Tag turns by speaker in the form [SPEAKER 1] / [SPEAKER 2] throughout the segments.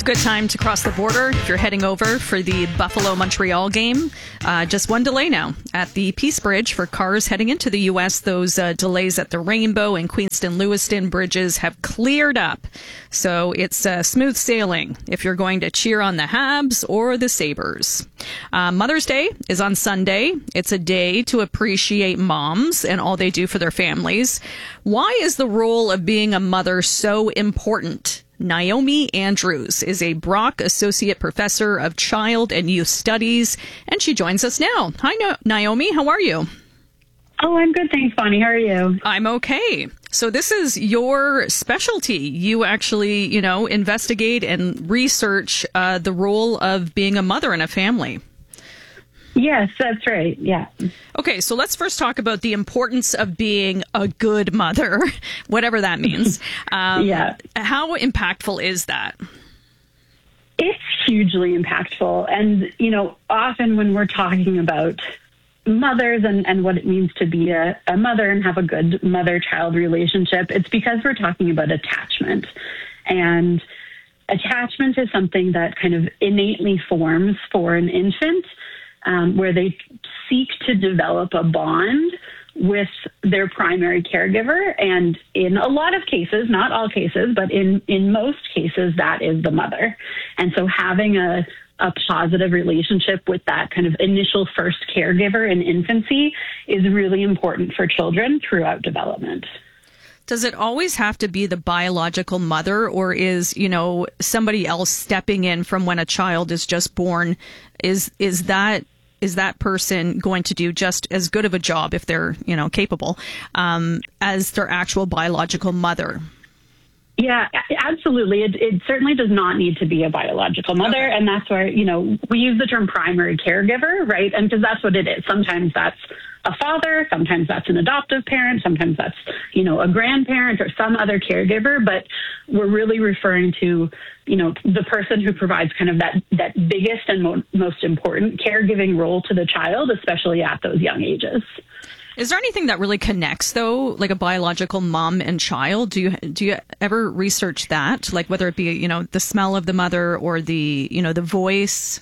[SPEAKER 1] a good time to cross the border if you're heading over for the Buffalo-Montreal game. Just one delay now at the Peace Bridge for cars heading into the U.S. Those delays at the Rainbow and Queenston-Lewiston bridges have cleared up. So it's smooth sailing if you're going to cheer on the Habs or the Sabres. Mother's Day is on Sunday. It's a day to appreciate moms and all they do for their families. Why is the role of being a mother so important? Naomi Andrews is a Brock Associate Professor of Child and Youth Studies, and she joins us now. Hi, Naomi. How are you?
[SPEAKER 2] Oh, I'm good. Thanks, Bonnie. How are you?
[SPEAKER 1] I'm okay. So this is your specialty. You actually, investigate and research the role of being a mother in a family.
[SPEAKER 2] Yes, that's right. Yeah.
[SPEAKER 1] Okay, so let's first talk about the importance of being a good mother, whatever that means.
[SPEAKER 2] Yeah.
[SPEAKER 1] How impactful is that?
[SPEAKER 2] It's hugely impactful. And, often when we're talking about mothers and what it means to be a mother and have a good mother-child relationship, it's because we're talking about attachment. And attachment is something that kind of innately forms for an infant, where they seek to develop a bond with their primary caregiver. And in a lot of cases, not all cases, but in most cases, that is the mother. And so having a positive relationship with that kind of initial first caregiver in infancy is really important for children throughout development.
[SPEAKER 1] Does it always have to be the biological mother, or is, somebody else stepping in from when a child is just born? Is that person going to do just as good of a job, if they're, capable, as their actual biological mother?
[SPEAKER 2] Yeah, absolutely. It certainly does not need to be a biological mother. Okay. And that's where, we use the term primary caregiver, right? And because that's what it is. Sometimes that's a father, sometimes that's an adoptive parent, sometimes that's, a grandparent or some other caregiver. But we're really referring to, the person who provides kind of that biggest and most important caregiving role to the child, especially at those young ages.
[SPEAKER 1] Is there anything that really connects, though, like a biological mom and child? Do you ever research that, like whether it be, the smell of the mother or the, the voice?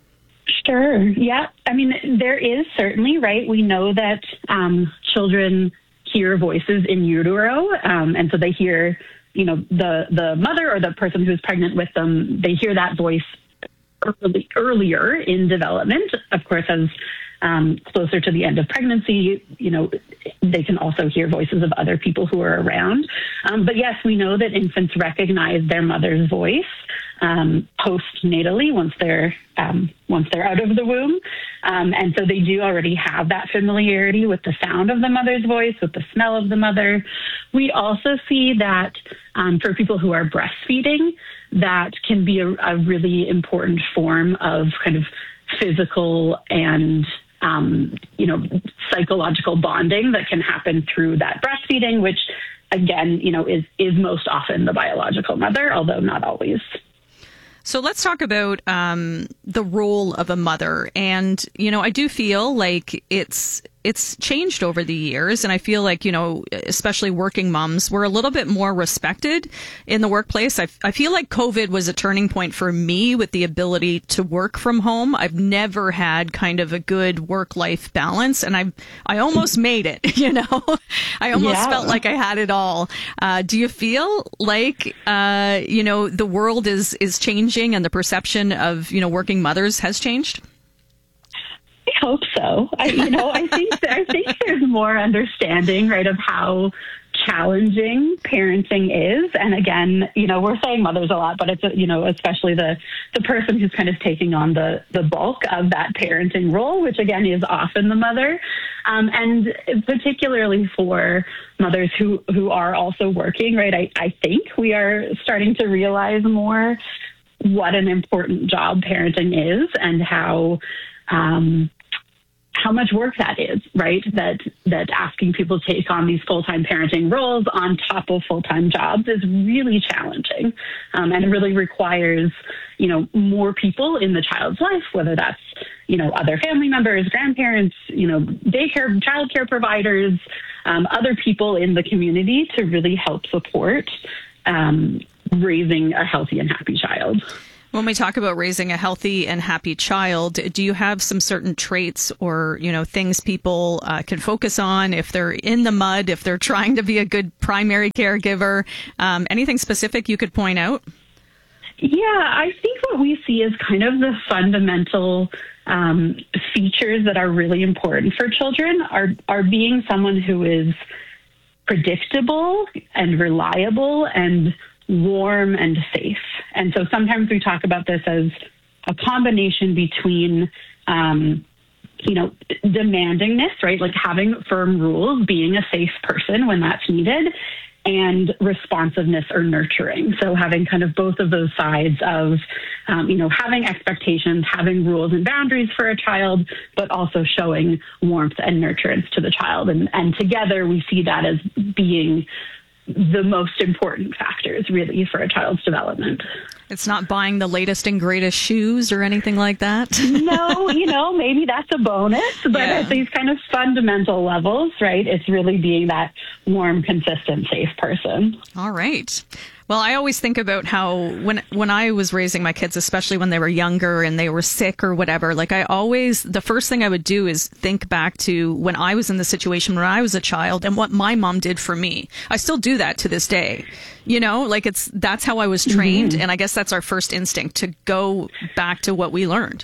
[SPEAKER 2] Sure. Yeah. I mean, there is certainly, right? We know that children hear voices in utero, and so they hear, the mother or the person who's pregnant with them, they hear that voice earlier in development. Of course, as closer to the end of pregnancy, they can also hear voices of other people who are around. But yes, we know that infants recognize their mother's voice postnatally once they're out of the womb. And so they do already have that familiarity with the sound of the mother's voice, with the smell of the mother. We also see that for people who are breastfeeding, that can be a really important form of kind of physical and psychological bonding that can happen through that breastfeeding, which again, is most often the biological mother, although not always.
[SPEAKER 1] So let's talk about the role of a mother. And, I do feel like it's changed over the years. And I feel like, especially working moms, we're a little bit more respected in the workplace. I feel like COVID was a turning point for me with the ability to work from home. I've never had kind of a good work-life balance, and I almost made it, I almost felt like I had it all. Do you feel like, the world is changing and the perception of, working mothers has changed?
[SPEAKER 2] I hope so. I think there's more understanding, right, of how challenging parenting is. And again, we're saying mothers a lot, but it's, especially the person who's kind of taking on the bulk of that parenting role, which again is often the mother. And particularly for mothers who are also working, right, I think we are starting to realize more what an important job parenting is and how much work that is, right? That asking people to take on these full-time parenting roles on top of full-time jobs is really challenging. And it really requires, more people in the child's life, whether that's, other family members, grandparents, daycare, childcare providers, other people in the community to really help support raising a healthy and happy child.
[SPEAKER 1] When we talk about raising a healthy and happy child, do you have some certain traits or, things people can focus on if they're in the mud, if they're trying to be a good primary caregiver? Anything specific you could point out?
[SPEAKER 2] Yeah, I think what we see is kind of the fundamental features that are really important for children are being someone who is predictable and reliable and warm and safe. And so sometimes we talk about this as a combination between, demandingness, right? Like having firm rules, being a safe person when that's needed, and responsiveness or nurturing. So having kind of both of those sides of, having expectations, having rules and boundaries for a child, but also showing warmth and nurturance to the child. And together we see that as being the most important factors really for a child's development.
[SPEAKER 1] It's not buying the latest and greatest shoes or anything like that.
[SPEAKER 2] No, maybe that's a bonus, but at these kind of fundamental levels, right, it's really being that warm, consistent, safe person.
[SPEAKER 1] All right. Well, I always think about how when I was raising my kids, especially when they were younger and they were sick or whatever, the first thing I would do is think back to when I was in the situation when I was a child and what my mom did for me. I still do that to this day. That's how I was trained. Mm-hmm. And I guess that's our first instinct, to go back to what we learned.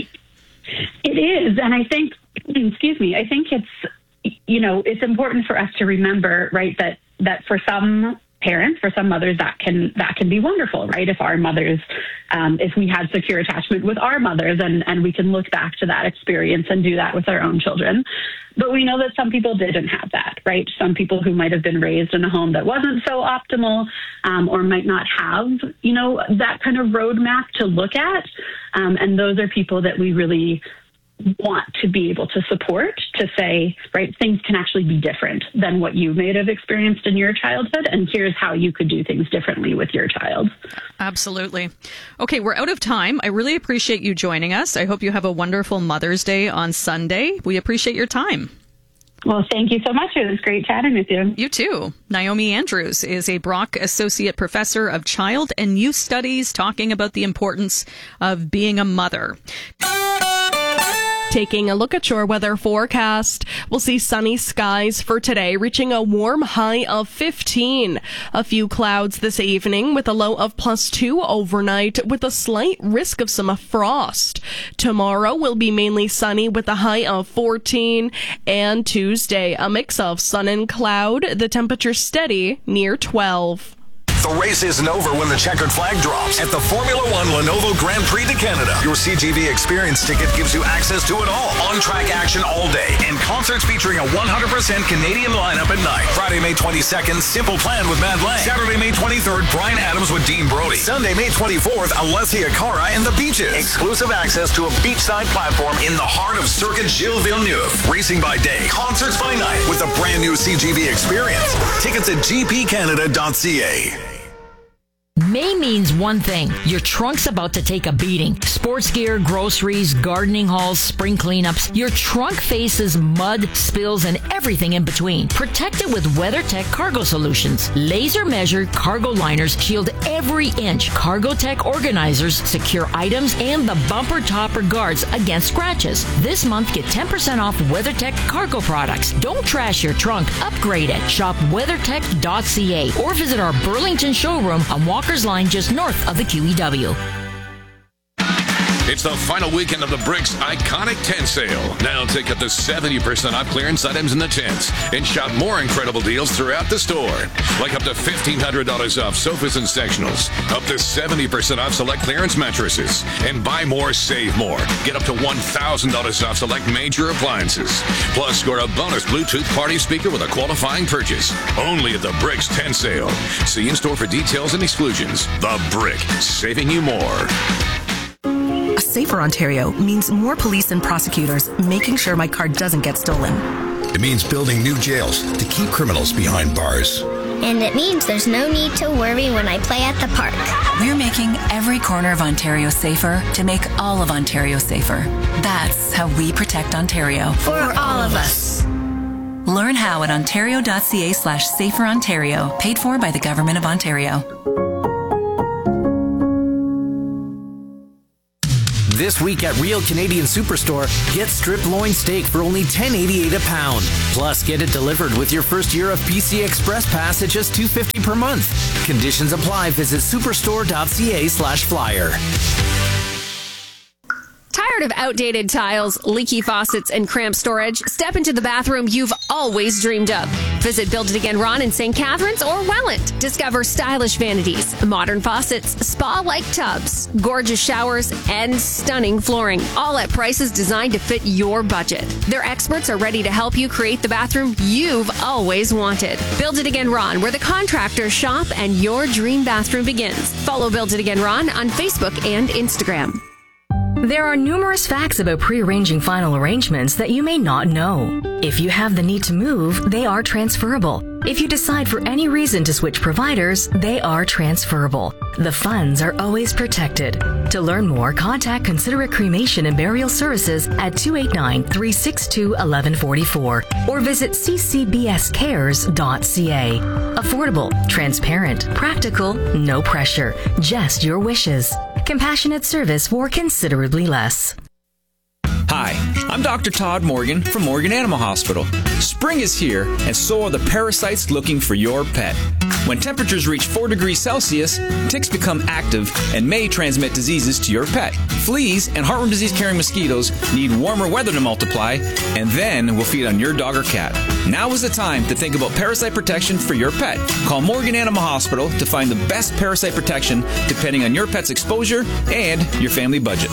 [SPEAKER 2] It is. And I think it's, it's important for us to remember, right, that for some parents, for some mothers, that can be wonderful, right? If our mothers, if we had secure attachment with our mothers, and we can look back to that experience and do that with our own children. But we know that some people didn't have that, right? Some people who might have been raised in a home that wasn't so optimal, or might not have, that kind of roadmap to look at. And those are people that we really want to be able to support, to say, right, things can actually be different than what you may have experienced in your childhood, and here's how you could do things differently with your child.
[SPEAKER 1] Absolutely. Okay, we're out of time. I really appreciate you joining us. I hope you have a wonderful Mother's Day on Sunday. We appreciate your time.
[SPEAKER 2] Well, thank you so much. It was great chatting with you.
[SPEAKER 1] You too. Naomi Andrews is a Brock Associate Professor of Child and Youth Studies, talking about the importance of being a mother.
[SPEAKER 3] Taking a look at your weather forecast, we'll see sunny skies for today, reaching a warm high of 15. A few clouds this evening with a low of +2 overnight, with a slight risk of some frost. Tomorrow will be mainly sunny with a high of 14. And Tuesday, a mix of sun and cloud, the temperature steady near 12.
[SPEAKER 4] The race isn't over when the checkered flag drops at the Formula One Lenovo Grand Prix de Canada. Your CGV Experience ticket gives you access to it all. On-track action all day and concerts featuring a 100% Canadian lineup at night. Friday, May 22nd, Simple Plan with Mad Lang. Saturday, May 23rd, Bryan Adams with Dean Brody. Sunday, May 24th, Alessia Cara and the Beaches. Exclusive access to a beachside platform in the heart of Circuit Gilles Villeneuve. Racing by day, concerts by night with a brand new CGV Experience. Tickets at gpcanada.ca.
[SPEAKER 5] May means one thing. Your trunk's about to take a beating. Sports gear, groceries, gardening hauls, spring cleanups. Your trunk faces mud, spills, and everything in between. Protect it with WeatherTech Cargo Solutions. Laser-measured cargo liners shield every inch. CargoTech organizers secure items and the bumper topper guards against scratches. This month, get 10% off WeatherTech cargo products. Don't trash your trunk. Upgrade it. Shop WeatherTech.ca or visit our Burlington showroom on Walker's Line just north of the QEW.
[SPEAKER 6] It's the final weekend of the Bricks Iconic Tent Sale. Now take up to 70% off clearance items in the tents and shop more incredible deals throughout the store. Like up to $1,500 off sofas and sectionals, up to 70% off select clearance mattresses, and buy more, save more. Get up to $1,000 off select major appliances. Plus, score a bonus Bluetooth party speaker with a qualifying purchase. Only at the Bricks Tent Sale. See in store for details and exclusions. The Brick, saving you more.
[SPEAKER 7] A safer Ontario means more police and prosecutors making sure my car doesn't get stolen.
[SPEAKER 8] It means building new jails to keep criminals behind bars.
[SPEAKER 9] And it means there's no need to worry when I play at the park.
[SPEAKER 10] We're making every corner of Ontario safer to make all of Ontario safer. That's how we protect Ontario.
[SPEAKER 9] For all of us.
[SPEAKER 10] Learn how at ontario.ca/saferontario. Paid for by the Government of Ontario.
[SPEAKER 11] This week at Real Canadian Superstore, get strip loin steak for only $10.88 a pound. Plus, get it delivered with your first year of PC Express Pass at just $2.50 per month. Conditions apply. Visit superstore.ca/flyer.
[SPEAKER 12] Tired of outdated tiles, leaky faucets, and cramped storage? Step into the bathroom you've always dreamed of. Visit Build It Again Ron in St. Catharines or Welland. Discover stylish vanities, modern faucets, spa-like tubs, gorgeous showers, and stunning flooring, all at prices designed to fit your budget. Their experts are ready to help you create the bathroom you've always wanted. Build It Again Ron, where the contractors shop and your dream bathroom begins. Follow Build It Again Ron on Facebook and Instagram.
[SPEAKER 13] There are numerous facts about pre-arranging final arrangements that you may not know. If you have the need to move, they are transferable. If you decide for any reason to switch providers, they are transferable. The funds are always protected. To learn more, contact Considerate Cremation and Burial Services at 289-362-1144 or visit ccbscares.ca. Affordable, transparent, practical, no pressure, just your wishes. Compassionate service for considerably less.
[SPEAKER 14] Hi, I'm Dr. Todd Morgan from Morgan Animal Hospital. Spring is here, and so are the parasites looking for your pet. When temperatures reach 4 degrees Celsius, ticks become active and may transmit diseases to your pet. Fleas and heartworm disease-carrying mosquitoes need warmer weather to multiply, and then will feed on your dog or cat. Now is the time to think about parasite protection for your pet. Call Morgan Animal Hospital to find the best parasite protection depending on your pet's exposure and your family budget.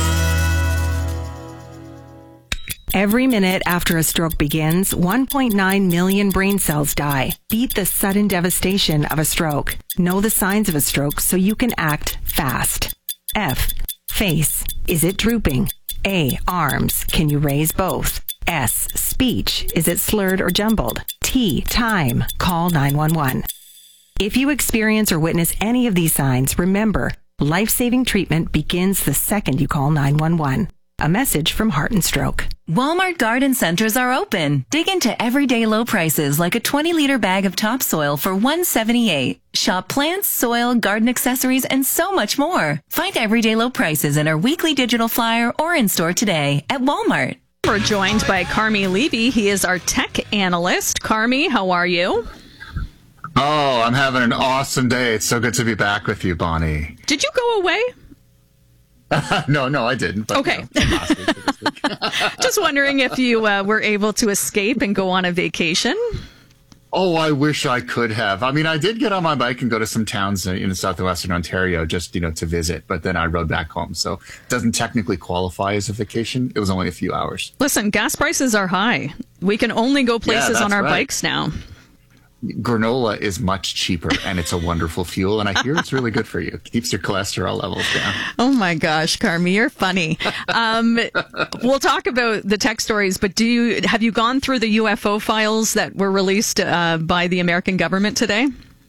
[SPEAKER 15] Every minute after a stroke begins, 1.9 million brain cells die. Beat the sudden devastation of a stroke. Know the signs of a stroke so you can act fast. F. Face. Is it drooping? A. Arms. Can you raise both? S. Speech. Is it slurred or jumbled? T. Time. Call 911. If you experience or witness any of these signs, remember, life-saving treatment begins the second you call 911. A message from Heart and Stroke.
[SPEAKER 10] Walmart garden centers are open. Dig into everyday low prices like a 20-liter bag of topsoil for $1.78. Shop plants, soil, garden accessories, and so much more. Find everyday low prices in our weekly digital flyer or in store today at Walmart.
[SPEAKER 1] We're joined by Carmi Levy. He is our tech analyst. Carmi, how are you?
[SPEAKER 16] Oh, I'm having an awesome day. It's so good to be back with you, Bonnie.
[SPEAKER 1] Did you go away?
[SPEAKER 16] No, I didn't. But,
[SPEAKER 1] okay. Just wondering if you were able to escape and go on a vacation.
[SPEAKER 16] Oh, I wish I could have. I mean, I did get on my bike and go to some towns in southwestern Ontario just, to visit. But then I rode back home. So it doesn't technically qualify as a vacation. It was only a few hours.
[SPEAKER 1] Listen, gas prices are high. We can only go places on our bikes now.
[SPEAKER 16] Granola is much cheaper, and it's a wonderful fuel, and I hear it's really good for you. It keeps your cholesterol levels down.
[SPEAKER 1] Oh, my gosh, Carmi, you're funny. We'll talk about the tech stories, but have you gone through the UFO files that were released by the American government today?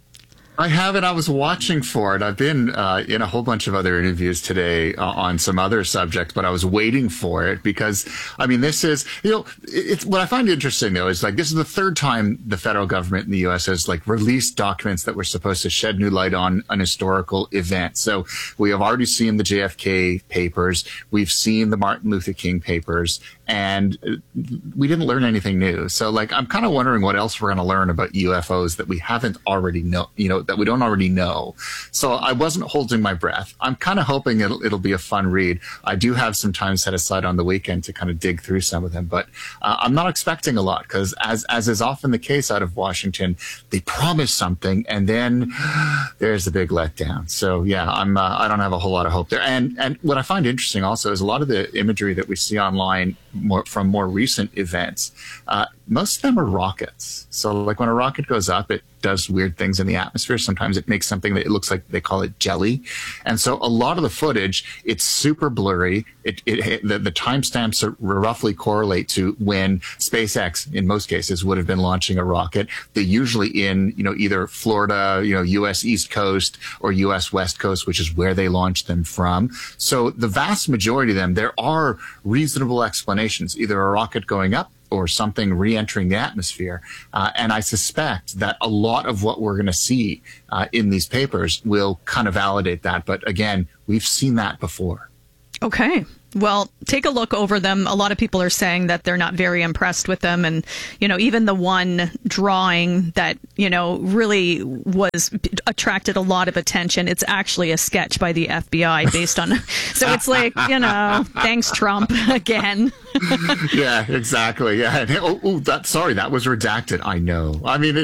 [SPEAKER 16] I haven't. I was watching for it. I've been in a whole bunch of other interviews today on some other subjects, but I was waiting for it because, I mean, this is, it's what I find interesting, though, is like this is the third time the federal government in the U.S. has released documents that were supposed to shed new light on an historical event. So we have already seen the JFK papers. We've seen the Martin Luther King papers, and we didn't learn anything new. So I'm kind of wondering what else we're going to learn about UFOs that we haven't already that we don't already know. So I wasn't holding my breath. I'm kind of hoping it'll be a fun read. I do have some time set aside on the weekend to kind of dig through some of them, but I'm not expecting a lot because as is often the case out of Washington, they promise something and then there's a big letdown. So yeah, I don't have a whole lot of hope there. And what I find interesting also is a lot of the imagery that we see online from more recent events, most of them are rockets. So when a rocket goes up, it does weird things in the atmosphere. Sometimes it makes something that it looks like, they call it jelly. And so a lot of the footage, it's super blurry. The timestamps roughly correlate to when SpaceX, in most cases, would have been launching a rocket. They're usually in, either Florida, U.S. East Coast or U.S. West Coast, which is where they launched them from. So the vast majority of them, there are reasonable explanations, either a rocket going up or something re-entering the atmosphere. And I suspect that a lot of what we're going to see in these papers will kind of validate that. But again, we've seen that before.
[SPEAKER 1] Okay. Well, take a look over them. A lot of people are saying that they're not very impressed with them. And, even the one drawing that, really attracted a lot of attention. It's actually a sketch by the FBI based on. So it's like, thanks, Trump, again.
[SPEAKER 16] Yeah, exactly. Yeah. That was redacted. I know. I mean,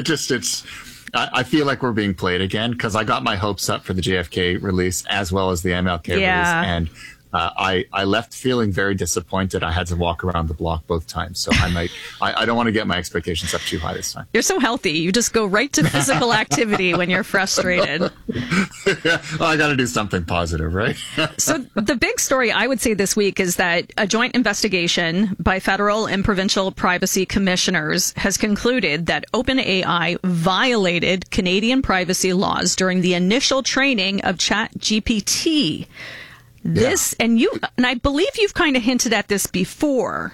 [SPEAKER 16] I feel like we're being played again because I got my hopes up for the JFK release as well as the MLK release. And I left feeling very disappointed. I had to walk around the block both times. So I don't want to get my expectations up too high this time.
[SPEAKER 1] You're so healthy. You just go right to physical activity when you're frustrated.
[SPEAKER 16] Well, I got to do something positive, right?
[SPEAKER 1] So the big story I would say this week is that a joint investigation by federal and provincial privacy commissioners has concluded that OpenAI violated Canadian privacy laws during the initial training of ChatGPT. And I believe you've kind of hinted at this before.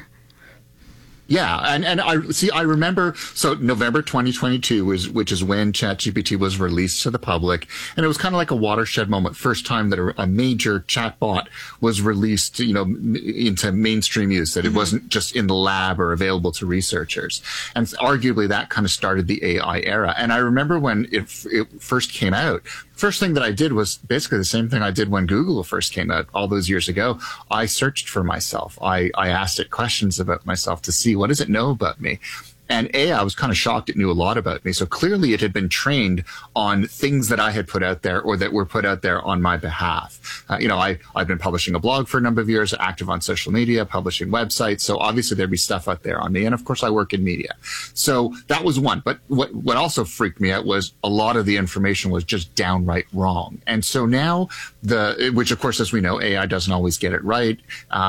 [SPEAKER 16] Yeah, and I remember, so November 2022 which is when ChatGPT was released to the public, and it was kind of like a watershed moment, first time that a major chatbot was released, into mainstream use, that it wasn't just in the lab or available to researchers. And arguably that kind of started the AI era. And I remember when it first came out, first thing that I did was basically the same thing I did when Google first came out all those years ago. I searched for myself. I asked it questions about myself to see, what does it know about me? And I was kind of shocked it knew a lot about me. So clearly it had been trained on things that I had put out there or that were put out there on my behalf. I've been publishing a blog for a number of years, active on social media, publishing websites. So obviously there'd be stuff out there on me. And of course I work in media. So that was one. But what also freaked me out was a lot of the information was just downright wrong. And so now which of course, as we know, AI doesn't always get it right.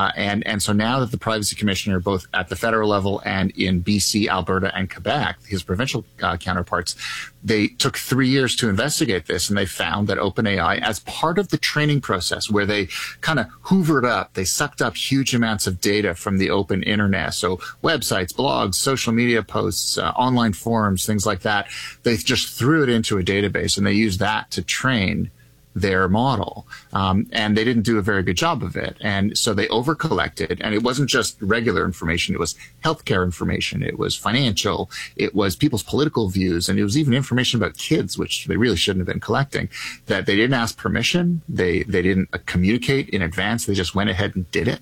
[SPEAKER 16] And so now that the privacy commissioner, both at the federal level and in BC, Alberta, and Quebec, his provincial counterparts, they took 3 years to investigate this, and they found that OpenAI, as part of the training process where they kind of hoovered up, they sucked up huge amounts of data from the open internet, so websites, blogs, social media posts, online forums, things like that, they just threw it into a database, and they used that to train their model. And they didn't do a very good job of it. And so they overcollected, and it wasn't just regular information. It was healthcare information. It was financial. It was people's political views. And it was even information about kids, which they really shouldn't have been collecting, that they didn't ask permission. They didn't communicate in advance. They just went ahead and did it.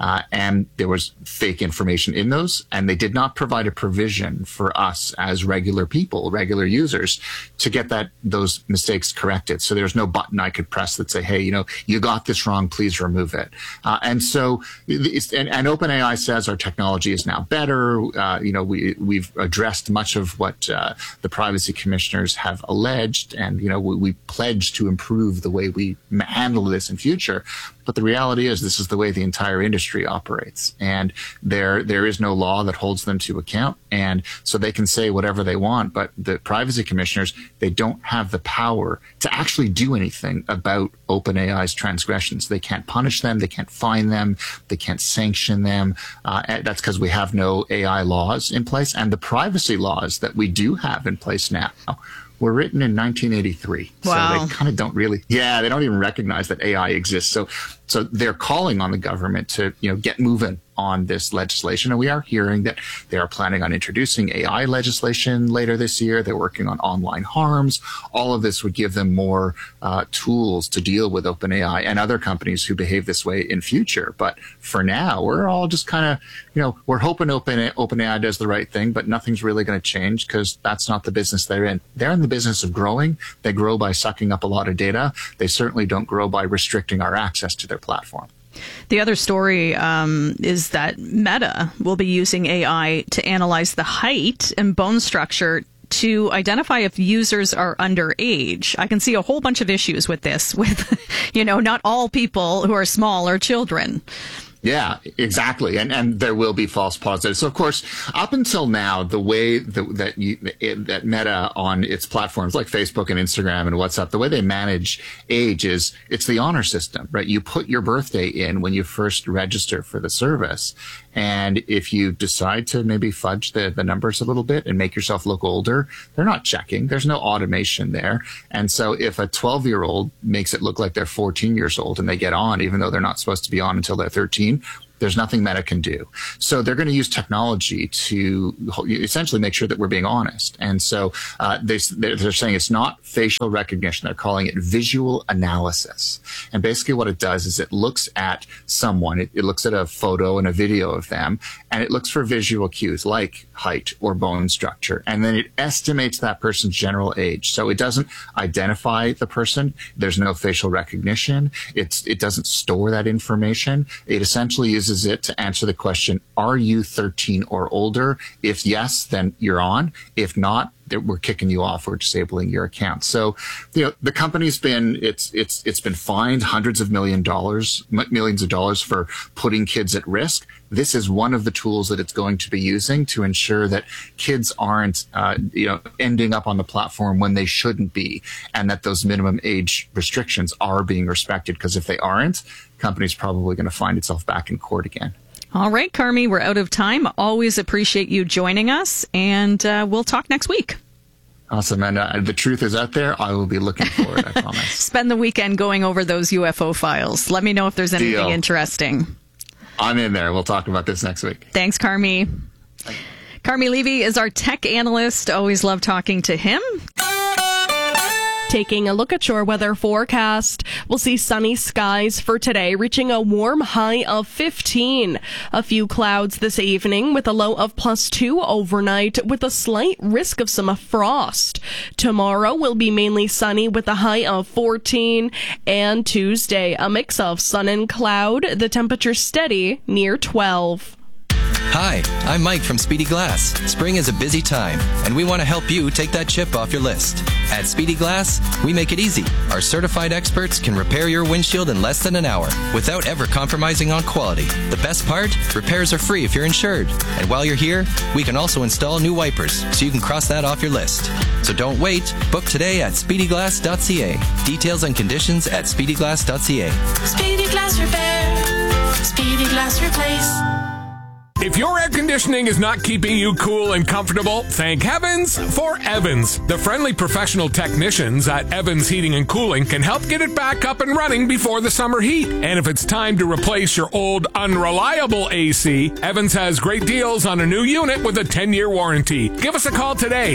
[SPEAKER 16] And there was fake information in those. And they did not provide a provision for us as regular people, regular users, to get those mistakes corrected. So there's no button I could press that say, hey, you got this wrong, please remove it. And so, and OpenAI says our technology is now better. We've addressed much of what the privacy commissioners have alleged, and we pledge to improve the way we handle this in future. But the reality is this is the way the entire industry operates. And there is no law that holds them to account. And so they can say whatever they want, but the privacy commissioners, they don't have the power to actually do anything about OpenAI's transgressions. They can't punish them. They can't fine them. They can't sanction them. That's because we have no AI laws in place. And the privacy laws that we do have in place now were written in 1983.
[SPEAKER 1] Wow.
[SPEAKER 16] So they kind of don't really, they don't even recognize that AI exists. So they're calling on the government to, get moving on this legislation. And we are hearing that they are planning on introducing AI legislation later this year. They're working on online harms. All of this would give them more tools to deal with OpenAI and other companies who behave this way in future. But for now, we're all just kind of, we're hoping OpenAI does the right thing, but nothing's really going to change because that's not the business they're in. They're in the business of growing. They grow by sucking up a lot of data. They certainly don't grow by restricting our access to their platform.
[SPEAKER 1] The other story is that Meta will be using AI to analyze the height and bone structure to identify if users are underage. I can see a whole bunch of issues with this, with, not all people who are small are children.
[SPEAKER 16] Yeah, exactly. And there will be false positives. So, of course, up until now, the way that Meta on its platforms like Facebook and Instagram and WhatsApp, the way they manage age is it's the honor system, right? You put your birthday in when you first register for the service. And if you decide to maybe fudge the numbers a little bit and make yourself look older, they're not checking. There's no automation there. And so if a 12-year-old makes it look like they're 14 years old and they get on, even though they're not supposed to be on until they're 13, there's nothing Meta can do. So they're going to use technology to essentially make sure that we're being honest. And so they're saying it's not facial recognition. They're calling it visual analysis. And basically what it does is it looks at someone. It looks at a photo and a video of them, and it looks for visual cues like height or bone structure. And then it estimates that person's general age. So it doesn't identify the person. There's no facial recognition. It doesn't store that information. It essentially uses it to answer the question, are you 13 or older? If yes, then you're on. If not, we're kicking you off or disabling your account. So, the company's been, it's been fined hundreds of millions of dollars for putting kids at risk. This is one of the tools that it's going to be using to ensure that kids aren't, ending up on the platform when they shouldn't be, and that those minimum age restrictions are being respected. Because if they aren't, company's probably going to find itself back in court again.
[SPEAKER 1] All right, Carmi, we're out of time. Always appreciate you joining us, and we'll talk next week.
[SPEAKER 16] Awesome. And the truth is out there. I will be looking for it, I promise.
[SPEAKER 1] Spend the weekend going over those UFO files. Let me know if there's anything interesting.
[SPEAKER 16] I'm in there. We'll talk about this next week.
[SPEAKER 1] Thanks, Carmi. Carmi Levy is our tech analyst. Always love talking to him.
[SPEAKER 3] Taking a look at your weather forecast, we'll see sunny skies for today, reaching a warm high of 15. A few clouds this evening with a low of +2 overnight with a slight risk of some frost. Tomorrow will be mainly sunny with a high of 14. And Tuesday, a mix of sun and cloud, the temperature steady near 12.
[SPEAKER 17] Hi, I'm Mike from Speedy Glass. Spring is a busy time, and we want to help you take that chip off your list. At Speedy Glass, we make it easy. Our certified experts can repair your windshield in less than an hour without ever compromising on quality. The best part? Repairs are free if you're insured. And while you're here, we can also install new wipers, so you can cross that off your list. So don't wait. Book today at speedyglass.ca. Details and conditions at speedyglass.ca.
[SPEAKER 18] Speedy Glass Repair. Speedy Glass Replace.
[SPEAKER 19] If your air conditioning is not keeping you cool and comfortable, thank heavens for Evans. The friendly professional technicians at Evans Heating and Cooling can help get it back up and running before the summer heat. And if it's time to replace your old, unreliable AC, Evans has great deals on a new unit with a 10-year warranty. Give us a call today,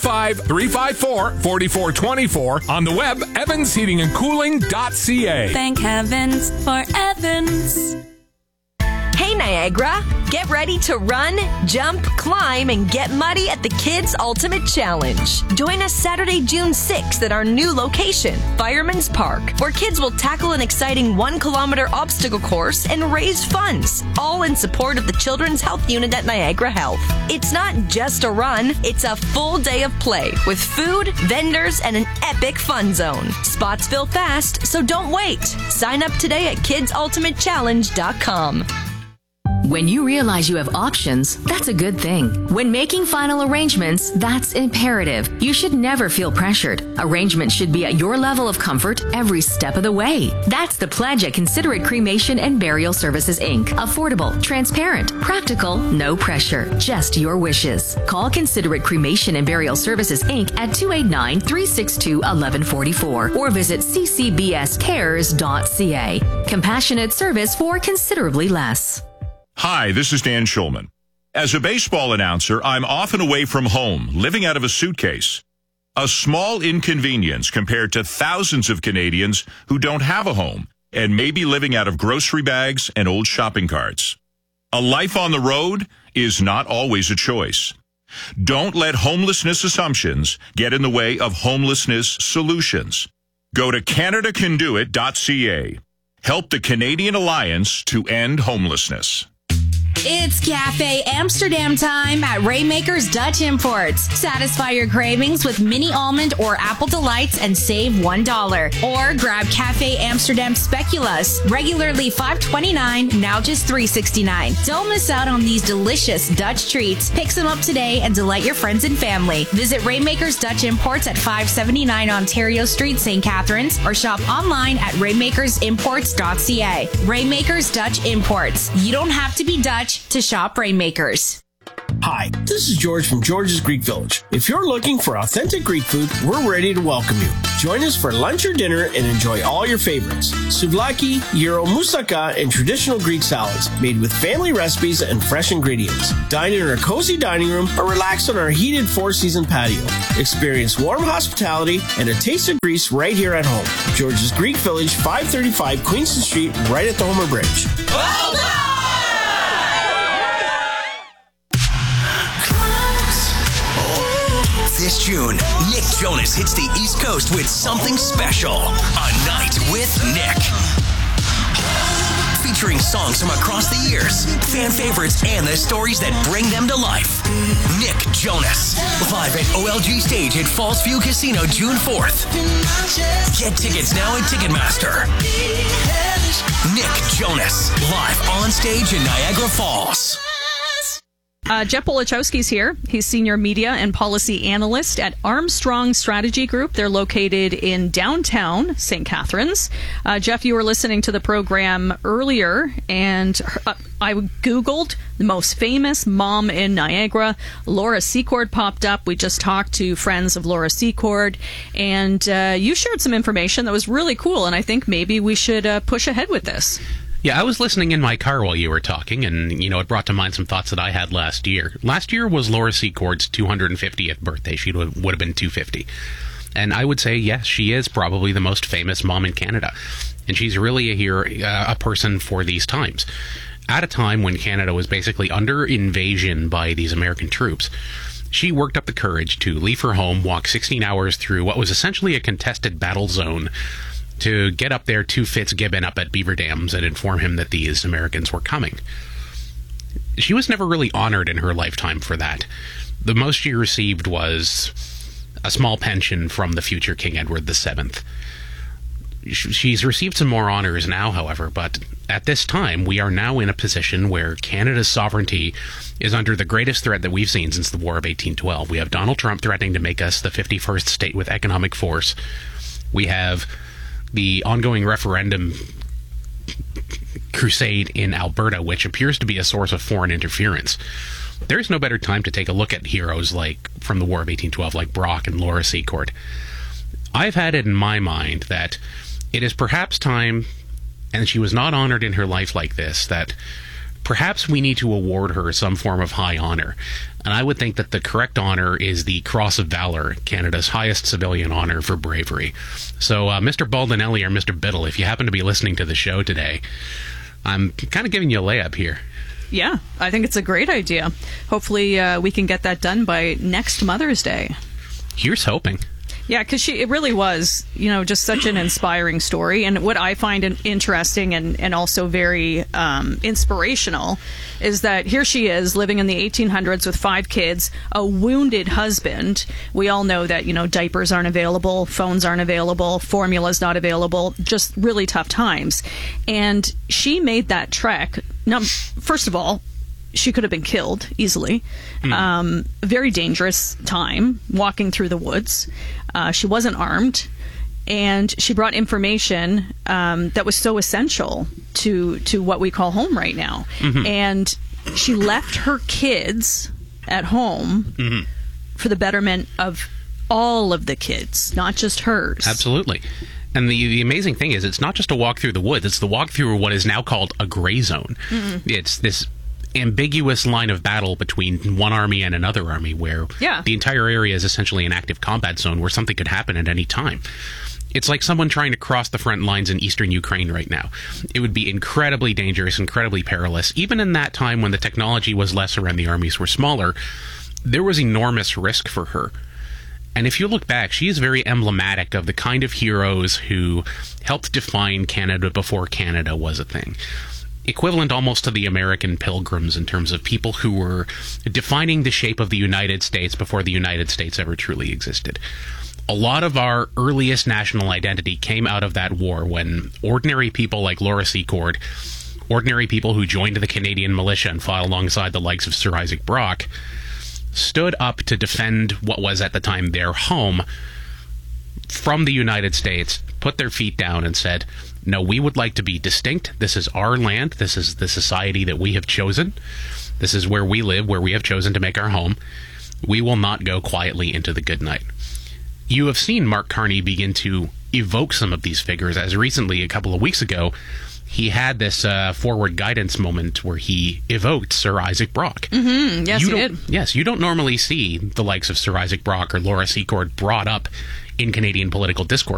[SPEAKER 19] 905-354-4424, on the web, evansheatingandcooling.ca.
[SPEAKER 18] Thank heavens for Evans.
[SPEAKER 20] Hey Niagara, get ready to run, jump, climb, and get muddy at the Kids Ultimate Challenge. Join us Saturday, June 6th at our new location, Fireman's Park, where kids will tackle an exciting 1-kilometer obstacle course and raise funds, all in support of the Children's Health Unit at Niagara Health. It's not just a run, it's a full day of play with food, vendors, and an epic fun zone. Spots fill fast, so don't wait. Sign up today at kidsultimatechallenge.com.
[SPEAKER 13] When you realize you have options, that's a good thing. When making final arrangements, that's imperative. You should never feel pressured. Arrangements should be at your level of comfort every step of the way. That's the pledge at Considerate Cremation and Burial Services, Inc. Affordable, transparent, practical, no pressure, just your wishes. Call Considerate Cremation and Burial Services, Inc. at 289-362-1144 or visit ccbscares.ca. Compassionate service for considerably less.
[SPEAKER 21] Hi, this is Dan Schulman. As a baseball announcer, I'm often away from home, living out of a suitcase. A small inconvenience compared to thousands of Canadians who don't have a home and may be living out of grocery bags and old shopping carts. A life on the road is not always a choice. Don't let homelessness assumptions get in the way of homelessness solutions. Go to CanadaCanDoIt.ca. Help the Canadian Alliance to End Homelessness.
[SPEAKER 22] It's Cafe Amsterdam time at Raymaker's Dutch Imports. Satisfy your cravings with mini almond or apple delights and save $1. Or grab Cafe Amsterdam Speculoos, regularly $5.29, now just $3.69. Don't miss out on these delicious Dutch treats. Pick some up today and delight your friends and family. Visit Raymaker's Dutch Imports at 579 Ontario Street, St. Catharines, or shop online at raymakersimports.ca. Raymaker's Dutch Imports. You don't have to be Dutch Village to shop Rainmakers.
[SPEAKER 2] Hi, this is George from George's Greek Village. If you're looking for authentic Greek food, we're ready to welcome you. Join us for lunch or dinner and enjoy all your favorites. Souvlaki, gyro, moussaka, and traditional Greek salads made with family recipes and fresh ingredients. Dine in our cozy dining room or relax on our heated four-season patio. Experience warm hospitality and a taste of Greece right here at home. George's Greek Village, 535 Queenston Street, right at the Homer Bridge.
[SPEAKER 18] Well done!
[SPEAKER 4] This June, Nick Jonas hits the East Coast with something special. A Night with Nick. Featuring songs from across the years, fan favorites, and the stories that bring them to life. Nick Jonas. Live at OLG Stage at Falls View Casino June 4th. Get tickets now at Ticketmaster. Nick Jonas. Live on stage in Niagara Falls.
[SPEAKER 1] Jeff Wolichowski's here. He's Senior Media and Policy Analyst at Armstrong Strategy Group. They're located in downtown St. Catharines. Jeff, you were listening to the program earlier, and I Googled the most famous mom in Niagara. Laura Secord popped up. We just talked to friends of Laura Secord, and you shared some information that was really cool, and I think maybe we should push ahead with this.
[SPEAKER 23] Yeah, I was listening in my car while you were talking, and, it brought to mind some thoughts that I had last year. Last year was Laura Secord's 250th birthday. She would have been 250. And I would say, yes, she is probably the most famous mom in Canada. And she's really a person for these times. At a time when Canada was basically under invasion by these American troops, she worked up the courage to leave her home, walk 16 hours through what was essentially a contested battle zone, to get up there to Fitzgibbon up at Beaver Dams and inform him that these Americans were coming. She was never really honored in her lifetime for that. The most she received was a small pension from the future King Edward VII. She's received some more honors now, however, but at this time, we are now in a position where Canada's sovereignty is under the greatest threat that we've seen since the War of 1812. We have Donald Trump threatening to make us the 51st state with economic force. We have the ongoing referendum crusade in Alberta, which appears to be a source of foreign interference. There's no better time to take a look at heroes like from the War of 1812, like Brock and Laura Secord. I've had it in my mind that it is perhaps time, and she was not honored in her life like this, that perhaps we need to award her some form of high honor. And I would think that the correct honor is the Cross of Valor, Canada's highest civilian honor for bravery. So, Mr. Baldinelli or Mr. Biddle, if you happen to be listening to the show today, I'm kind of giving you a layup here.
[SPEAKER 1] Yeah, I think it's a great idea. Hopefully we can get that done by next Mother's Day.
[SPEAKER 23] Here's hoping.
[SPEAKER 1] Yeah, because it really was, just such an inspiring story. And what I find interesting and also very inspirational is that here she is living in the 1800s with 5 kids, a wounded husband. We all know that, diapers aren't available, phones aren't available, formula's not available, just really tough times. And she made that trek. Now, first of all, she could have been killed easily. Very dangerous time walking through the woods. She wasn't armed, and she brought information that was so essential to what we call home right now. Mm-hmm. And she left her kids at home for the betterment of all of the kids, not just hers.
[SPEAKER 23] Absolutely. And the amazing thing is, it's not just a walk through the woods, it's the walk through what is now called a gray zone. Mm-hmm. It's this ambiguous line of battle between one army and another army where the entire area is essentially an active combat zone where something could happen at any time. It's like someone trying to cross the front lines in eastern Ukraine right now. It would be incredibly dangerous, incredibly perilous. Even in that time when the technology was lesser and the armies were smaller, there was enormous risk for her. And if you look back, she is very emblematic of the kind of heroes who helped define Canada before Canada was a thing. Equivalent almost to the American Pilgrims in terms of people who were defining the shape of the United States before the United States ever truly existed. A lot of our earliest national identity came out of that war when ordinary people like Laura Secord, ordinary people who joined the Canadian militia and fought alongside the likes of Sir Isaac Brock, stood up to defend what was at the time their home from the United States, put their feet down and said, No, we would like to be distinct. This is our land. This is the society that we have chosen. This is where we live, where we have chosen to make our home. We will not go quietly into the good night. You have seen Mark Carney begin to evoke some of these figures. As recently, a couple of weeks ago, he had this forward guidance moment where he evoked Sir Isaac Brock.
[SPEAKER 1] Mm-hmm. Yes, he did.
[SPEAKER 23] Yes, you don't normally see the likes of Sir Isaac Brock or Laura Secord brought up in Canadian political discourse.